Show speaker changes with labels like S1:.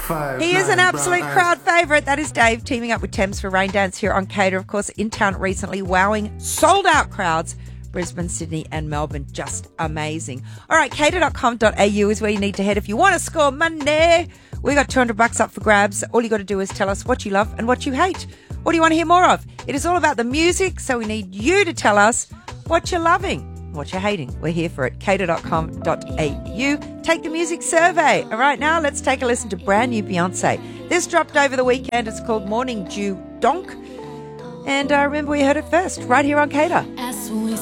S1: He is an absolute crowd favourite. That is Dave teaming up with Thames for Rain Dance here on Cater. Of course, in town recently, wowing sold-out crowds. Brisbane, Sydney and Melbourne. Just amazing. All right, cater.com.au is where you need to head if you want to score money. We got $200 up for grabs. All you got to do is tell us what you love and what you hate. What do you want to hear more of? It is all about the music, so we need you to tell us what you're loving, what you're hating. We're here for it. cater.com.au. Take the music survey. All right, now let's take a listen to brand new Beyonce. This dropped over the weekend. It's called Morning Dew Donk. And remember, we heard it first right here on Cater.
S2: As we